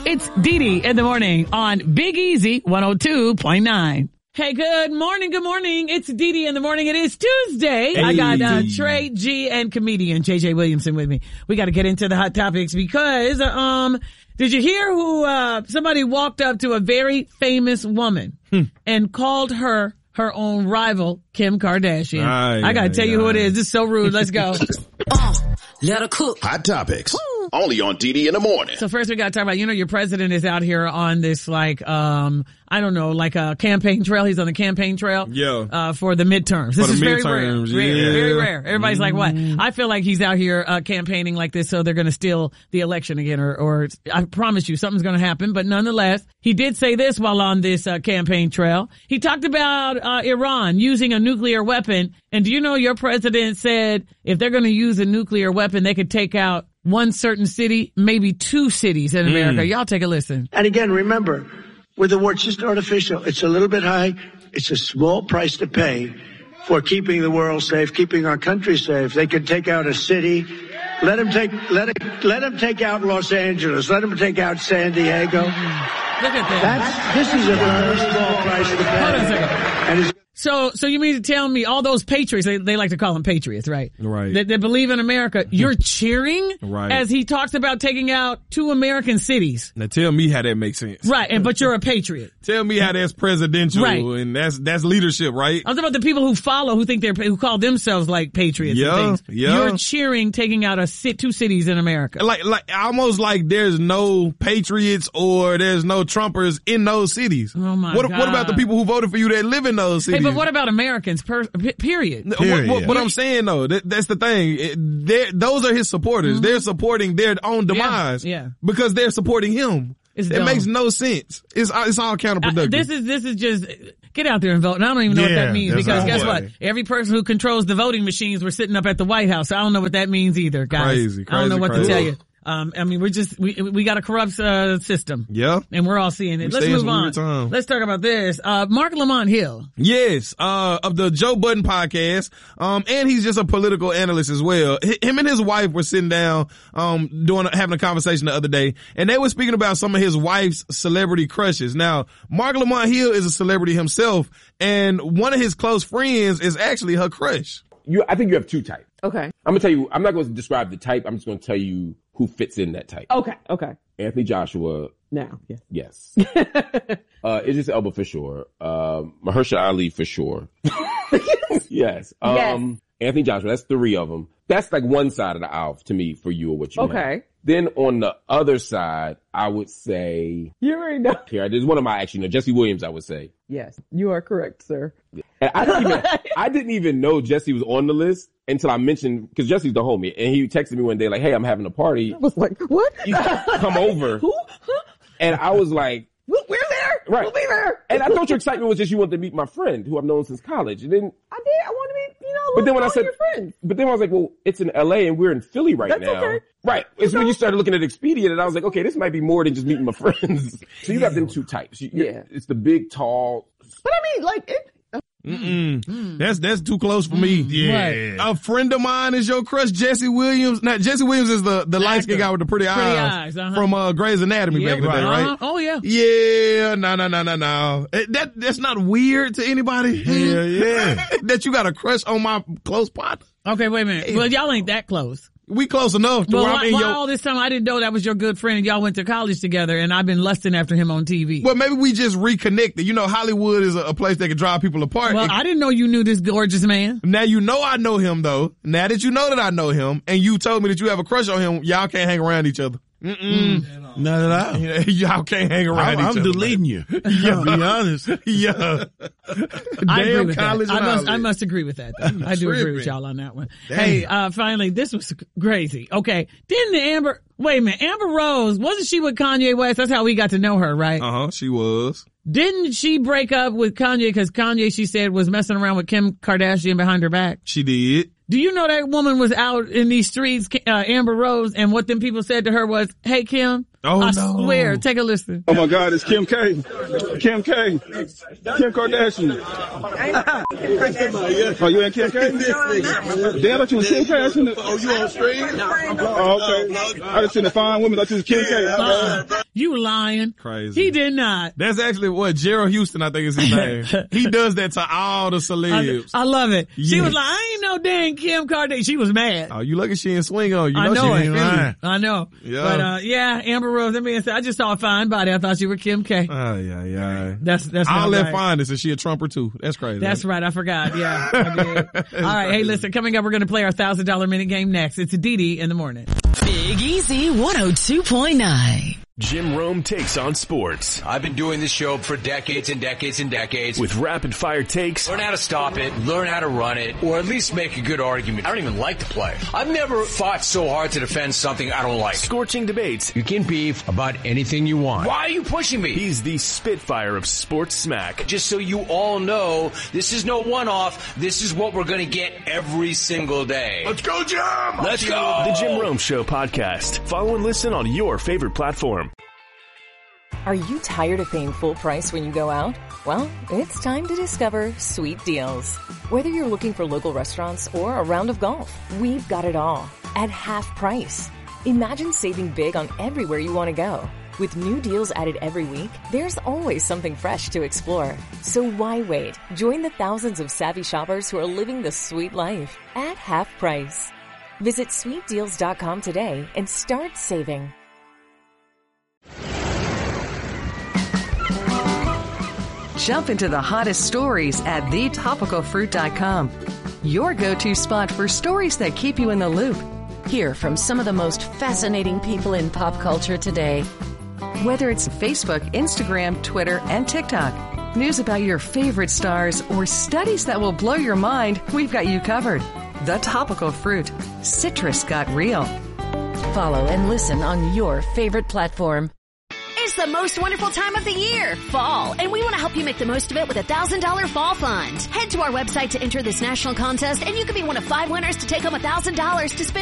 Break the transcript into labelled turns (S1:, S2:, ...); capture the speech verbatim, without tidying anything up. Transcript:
S1: It's Dee Dee in the morning on Big Easy one oh two point nine. Hey, good morning, good morning. It's Dee Dee in the morning. It is Tuesday. Hey. I got uh, Trey G and comedian J J Williamson with me. We got to get into the hot topics because, um, did you hear who, uh, somebody walked up to a very famous woman hmm. and called her her own rival, Kim Kardashian? Aye, I got to tell aye. you who it is. This is so rude. Let's go.
S2: uh, let her cook.
S3: Hot topics. Only on Dee Dee in the morning.
S1: So first we got to talk about, you know, your president is out here on this, like, um, I don't know, like a campaign trail. He's on the campaign trail.
S4: Yeah.
S1: Uh, for the midterms. This
S4: for
S1: is
S4: very
S1: rare.
S4: Yeah.
S1: Rare. Very rare. Everybody's mm. like, what? I feel like he's out here, uh, campaigning like this so they're going to steal the election again, or, or I promise you something's going to happen. But nonetheless, he did say this while on this, uh, campaign trail. He talked about, uh, Iran using a nuclear weapon. And do you know your president said if they're going to use a nuclear weapon, they could take out one certain city, maybe two cities in America. Mm. Y'all take a listen.
S5: And again, remember, with the war, it's just artificial. It's a little bit high. It's a small price to pay for keeping the world safe, keeping our country safe. They could take out a city. Let them take, let it, let them take out Los Angeles. Let them take out San Diego.
S1: Look at that.
S5: That's, this is a very small price to pay.
S1: Hold on a second.
S5: And it's
S1: So, so you mean to tell me all those patriots, they, they like to call them patriots, right?
S4: Right.
S1: That, that believe in America. You're cheering
S4: right.
S1: as he talks about taking out two American cities.
S4: Now tell me how that makes sense.
S1: Right. And, but you're a patriot.
S4: Tell me how that's presidential
S1: right.
S4: and that's, that's leadership, right?
S1: I'm talking about the people who follow, who think they're, who call themselves like patriots
S4: yeah,
S1: and things.
S4: Yeah.
S1: You're cheering taking out a sit, two cities in America.
S4: Like, like, almost like there's no patriots or there's no Trumpers in those cities.
S1: Oh my
S4: what,
S1: God.
S4: What about the people who voted for you that live in those cities?
S1: Hey, but what about Americans? Per, period.
S4: Period. What, what, what I'm saying though, that, that's the thing. It, those are his supporters. Mm-hmm. They're supporting their own demise.
S1: Yeah. yeah.
S4: Because they're supporting him.
S1: It's
S4: it
S1: dumb.
S4: makes no sense. It's it's all counterproductive.
S1: Uh, this is this is just get out there and vote. And I don't even know yeah, what that means because guess what? Every person who controls the voting machines were sitting up at the White House. I don't know what that means either, guys.
S4: Crazy, crazy,
S1: I don't know what
S4: crazy.
S1: to tell you. Um, I mean, we're just, we, we got a corrupt, uh, system.
S4: Yeah.
S1: And we're all seeing it.
S4: We
S1: Let's move on. Let's talk about this. Uh, Marc Lamont Hill.
S4: Yes, uh, of the Joe Budden podcast. Um, and he's just a political analyst as well. H- him and his wife were sitting down, um, doing, having a conversation the other day, and they were speaking about some of his wife's celebrity crushes. Now, Marc Lamont Hill is a celebrity himself, and one of his close friends is actually her crush.
S6: You, I think you have two types.
S7: Okay.
S6: I'm gonna tell you, I'm not going to describe the type. I'm just going to tell you who fits in that type.
S7: Okay. Okay.
S6: Anthony Joshua.
S7: Now. Yeah.
S6: Yes. uh, Idris Elba for sure. Um, Mahershala Ali for sure. yes. Um,
S7: yes.
S6: Anthony Joshua. That's three of them. That's like one side of the aisle to me for you or what you
S7: okay.
S6: have. Then on the other side, I would say.
S7: You already know.
S6: Here, there's one of my actually know. Jesse Williams, I would say.
S7: Yes. You are correct, sir.
S6: And I didn't even, I didn't even know Jesse was on the list until I mentioned, cause Jesse's the homie, and he texted me one day like, hey, I'm having a party.
S7: I was like, what?
S6: You come over.
S7: Who?
S6: And I was like,
S7: we're there.
S6: Right.
S7: We'll be there.
S6: And I thought your excitement was just you wanted to meet my friend who I've known since college. And then
S7: I did. I wanted to meet, you know,
S6: but then when I said,
S7: your friends.
S6: But then I was like, well, it's in L A and we're in Philly right
S7: That's
S6: now.
S7: Okay.
S6: Right. It's when you started looking at Expedia and I was like, okay, this might be more than just meeting my friends. So you got them two types. You,
S7: yeah.
S6: It's the big, tall.
S7: But I mean, like, it,
S4: Mm-mm. Mm. That's, that's too close for me.
S1: Mm. Yeah.
S4: Right. A friend of mine is your crush, Jesse Williams. Now, Jesse Williams is the, the light skinned guy with the pretty, pretty eyes, eyes uh-huh. from, uh, Grey's Anatomy
S1: yeah,
S4: back in the
S1: right.
S4: day, right?
S1: Uh-huh. Oh, yeah.
S4: Yeah. No, no, no, no, no. That, that's not weird to anybody.
S6: Yeah, yeah.
S4: That you got a crush on my close partner.
S1: Okay, wait a minute. Hey. Well, y'all ain't that close.
S4: We close enough to
S1: well,
S4: where
S1: why,
S4: I'm in
S1: why
S4: your...
S1: all this time I didn't know that was your good friend and y'all went to college together and I've been lusting after him on T V.
S4: Well, maybe we just reconnected. You know, Hollywood is a, a place that can drive people apart.
S1: Well,
S4: it,
S1: I didn't know you knew this gorgeous man.
S4: Now you know I know him though. Now that you know that I know him and you told me that you have a crush on him, y'all can't hang around each other.
S8: Mm-mm. Mm. Not at all.
S4: Yeah, y'all can't hang around
S8: I'm,
S4: each
S8: I'm
S4: other.
S8: I'm deleting you. Yeah, be honest.
S4: Yeah.
S1: I agree
S4: Damn
S1: with
S4: college
S1: that. I must,
S4: knowledge.
S1: I must agree with that. Though. I do
S4: tripping.
S1: agree with y'all on that one.
S4: Damn.
S1: Hey, uh, finally, this was crazy. Okay. Didn't Amber, wait a minute, Amber Rose, wasn't she with Kanye West? That's how we got to know her, right?
S4: Uh-huh, she was.
S1: Didn't she break up with Kanye because Kanye, she said, was messing around with Kim Kardashian behind her back?
S4: She did.
S1: Do you know that woman was out in these streets, uh, Amber Rose, and what them people said to her was, hey, Kim,
S4: oh,
S1: I
S4: no.
S1: swear, take a listen.
S9: Oh, my God, it's Kim K. Kim K. Kim Kardashian. Oh, you ain't Kim K? Damn, I thought you was Kim K. I seen the, oh, you on stream? Oh, okay. I just seen the fine women. I thought you was Kim K.
S1: You lying.
S4: Crazy.
S1: He did not.
S4: That's actually what Gerald Houston, I think is his name. He does that to all the celebs.
S1: I, I love it. She
S4: Yeah.
S1: was like, I ain't no dang Kim Kardashian. She was mad.
S4: Oh, you lucky she didn't swing on you. You
S1: I
S4: know,
S1: know
S4: she
S1: it.
S4: ain't lying.
S1: I know.
S4: Yeah.
S1: But, uh, yeah, Amber Rose, I mean, I just saw a fine body. I thought you were Kim K.
S4: Oh, yeah, yeah.
S1: That's, that's
S4: I'll
S1: not
S4: let
S1: right.
S4: find this, and she a Trumper too. That's crazy.
S1: That's right. I forgot. Yeah, I did. All right. Hey, listen, coming up, we're going to play our one thousand dollars minute game next. It's Dee in the morning.
S2: Big Easy one oh two point nine.
S10: Jim Rome takes on sports.
S11: I've been doing this show for decades and decades and decades.
S10: With rapid fire takes.
S11: Learn how to stop it, learn how to run it, or at least make a good argument. I don't even like the play. I've never fought so hard to defend something I don't like.
S10: Scorching debates.
S11: You can beef about anything you want. Why are you pushing me?
S10: He's the Spitfire of sports smack.
S11: Just so you all know, this is no one-off. This is what we're going to get every single day.
S3: Let's go, Jim!
S11: Let's go!
S10: The Jim Rome Show podcast. Follow and listen on your favorite platform.
S12: Are you tired of paying full price when you go out? Well, it's time to discover Sweet Deals. Whether you're looking for local restaurants or a round of golf, we've got it all at half price. Imagine saving big on everywhere you want to go. With new deals added every week, there's always something fresh to explore. So why wait? Join the thousands of savvy shoppers who are living the sweet life at half price. Visit sweet deals dot com today and start saving.
S13: Jump into the hottest stories at the topical fruit dot com. Your go-to spot for stories that keep you in the loop.
S14: Hear from some of the most fascinating people in pop culture today.
S13: Whether it's Facebook, Instagram, Twitter, and TikTok, news about your favorite stars, or studies that will blow your mind, we've got you covered. The Topical Fruit. Citrus got real.
S14: Follow and listen on your favorite platform.
S15: It's the most wonderful time of the year, fall, and we want to help you make the most of it with a one thousand dollars fall fund. Head to our website to enter this national contest, and you could be one of five winners to take home one thousand dollars to spend